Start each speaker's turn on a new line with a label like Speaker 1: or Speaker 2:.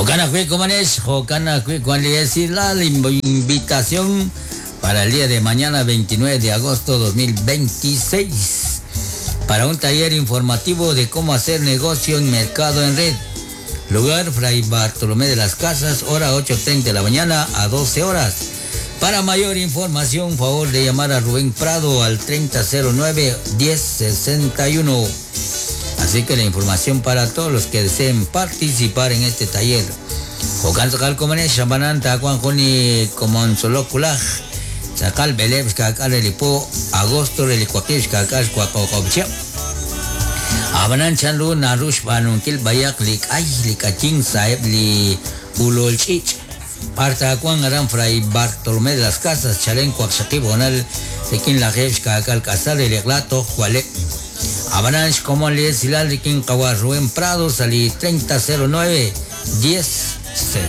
Speaker 1: Jocana Cue Comanes, Jocana Cue, cuál es la invitación para el día de mañana 29 de agosto 2026 para un taller informativo de cómo hacer negocio en mercado en red. Lugar Fray Bartolomé de las Casas, hora 8:30 de la mañana a 12 horas. Para mayor información, favor de llamar a Rubén Prado al 3009-1061. Así que la información para todos los que deseen participar en este taller. Jocan Sacal Comanes, Shabanan, Tacuan Joni, Comon Soloculaj, Sacal Belebs, Cacal Elipo, Agosto, Relicuaquish, Cacal, Cuacocopcha. Abanan Chanlu, Narush, Banunkil, Bayak, Lik, Ay, Likaching, Saeb, Li, Ulolchich. Parta Juan Aran Fray Bartolomé de las Casas, Chalen, Cuaxaqui, Bonal, Tequín Lajesh, Cacal, Casal, El Eglato, Juale. Abananch, como le Silal de Quincahuas, Rubén Prado, salí 3009-1061.